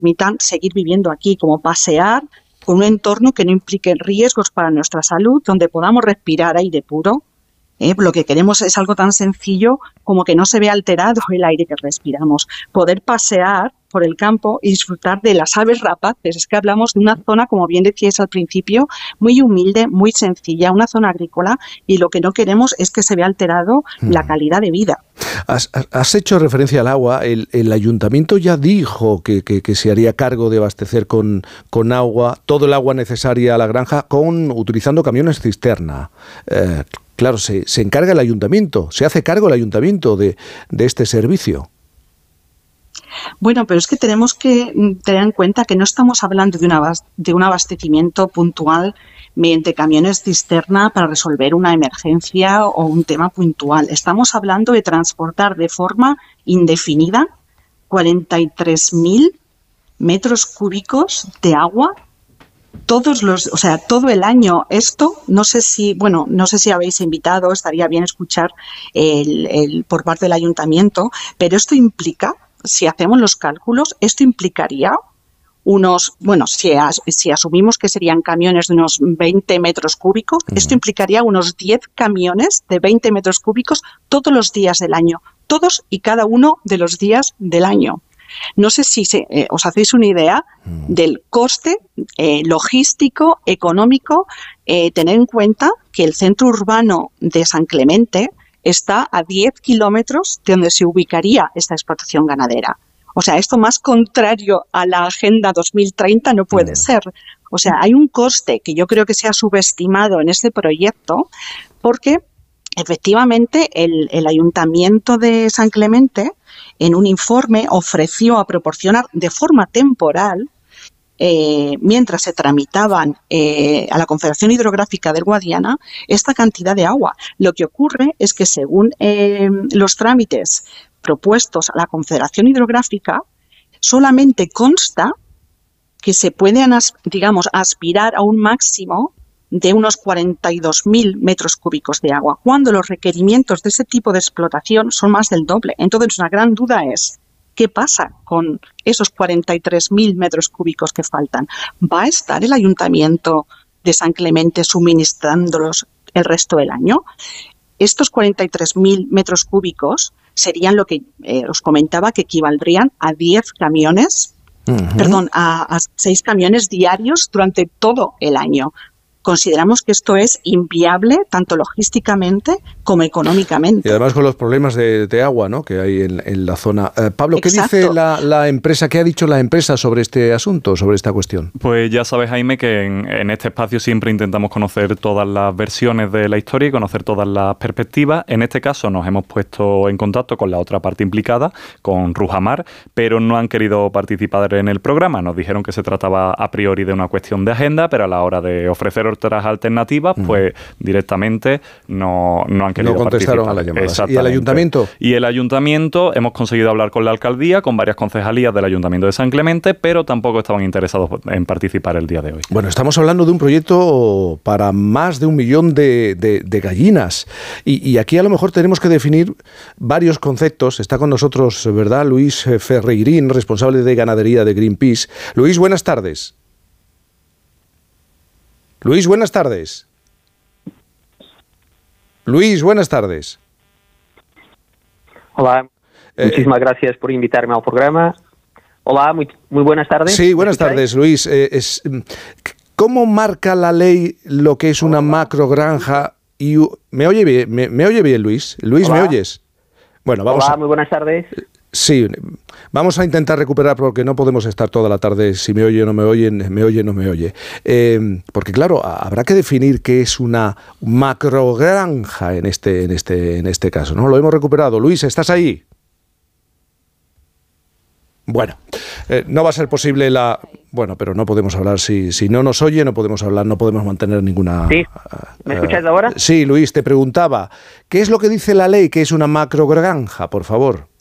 permitan seguir viviendo aquí, como pasear con un entorno que no implique riesgos para nuestra salud, donde podamos respirar aire puro. Lo que queremos es algo tan sencillo como que no se vea alterado el aire que respiramos. Poder pasear por el campo y disfrutar de las aves rapaces. Es que hablamos de una zona, como bien decíais al principio, muy humilde, muy sencilla, una zona agrícola, y lo que no queremos es que se vea alterado la calidad de vida. Has hecho referencia al agua. El ayuntamiento ya dijo que se haría cargo de abastecer con agua, todo el agua necesaria a la granja, utilizando camiones cisterna. Claro, se encarga el ayuntamiento, se hace cargo el ayuntamiento de este servicio. Bueno, pero es que tenemos que tener en cuenta que no estamos hablando de un abastecimiento puntual mediante camiones cisterna para resolver una emergencia o un tema puntual. Estamos hablando de transportar de forma indefinida 43.000 metros cúbicos de agua todo el año. Esto, no sé si habéis invitado, estaría bien escuchar por parte del ayuntamiento, pero esto implica, si hacemos los cálculos, esto implicaría si asumimos que serían camiones de unos 20 metros cúbicos, esto implicaría unos 10 camiones de 20 metros cúbicos todos los días del año, todos y cada uno de los días del año. No sé si os hacéis una idea del coste logístico, económico, tener en cuenta que el centro urbano de San Clemente está a 10 kilómetros de donde se ubicaría esta explotación ganadera. O sea, esto más contrario a la Agenda 2030 no puede ser. O sea, hay un coste que yo creo que se ha subestimado en este proyecto porque efectivamente el Ayuntamiento de San Clemente en un informe ofreció a proporcionar de forma temporal, mientras se tramitaban a la Confederación Hidrográfica del Guadiana, esta cantidad de agua. Lo que ocurre es que según los trámites propuestos a la Confederación Hidrográfica, solamente consta que se pueden, aspirar a un máximo de unos 42.000 metros cúbicos de agua, cuando los requerimientos de ese tipo de explotación son más del doble. Entonces, una gran duda es, ¿qué pasa con esos 43.000 metros cúbicos que faltan? ¿Va a estar el Ayuntamiento de San Clemente suministrándolos el resto del año? Estos 43.000 metros cúbicos serían lo que os comentaba, que equivaldrían a 10 camiones, a 6 camiones diarios durante todo el año. Consideramos que esto es inviable tanto logísticamente como económicamente. Y además con los problemas de agua, ¿no?, que hay en la zona. Pablo, ¿qué dice la empresa? ¿Qué ha dicho la empresa sobre este asunto, sobre esta cuestión? Pues ya sabes, Jaime, que en este espacio siempre intentamos conocer todas las versiones de la historia y conocer todas las perspectivas. En este caso nos hemos puesto en contacto con la otra parte implicada, con Rujamar, pero no han querido participar en el programa. Nos dijeron que se trataba a priori de una cuestión de agenda, pero a la hora de ofrecer otras alternativas, pues directamente no han querido no contestaron participar. A las llamadas. ¿Y el ayuntamiento? Y el ayuntamiento, hemos conseguido hablar con la alcaldía, con varias concejalías del ayuntamiento de San Clemente, pero tampoco estaban interesados en participar el día de hoy. Bueno, estamos hablando de un proyecto para más de 1 millón de gallinas. Y aquí a lo mejor tenemos que definir varios conceptos. Está con nosotros, ¿verdad?, Luis Ferreirín, responsable de ganadería de Greenpeace. Luis, buenas tardes. Luis, buenas tardes. Luis, buenas tardes. Hola, muchísimas gracias por invitarme al programa. Hola, muy buenas tardes. Sí, buenas tardes, Luis. ¿Cómo marca la ley lo que es una macrogranja? ¿Me oye bien, Luis? Luis, Hola. ¿me oyes? Bueno, vamos. Hola, muy buenas tardes. Sí, vamos a intentar recuperar porque no podemos estar toda la tarde si me oye o no me oye, no me oye. Porque claro, habrá que definir qué es una macrogranja en este caso, ¿no? Lo hemos recuperado. Luis, ¿estás ahí? Bueno, no va a ser posible Bueno, pero no podemos hablar. Si no nos oye, no podemos hablar, no podemos mantener ninguna... Sí, ¿me escuchas ahora? Sí, Luis, te preguntaba, ¿qué es lo que dice la ley que es una macrogranja, por favor?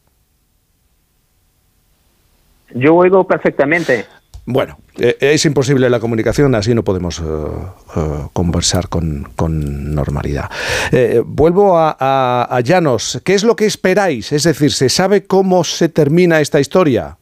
Yo oigo perfectamente. Bueno, es imposible la comunicación, así no podemos conversar con normalidad. Vuelvo a Llanos. ¿Qué es lo que esperáis? Es decir, ¿se sabe cómo se termina esta historia?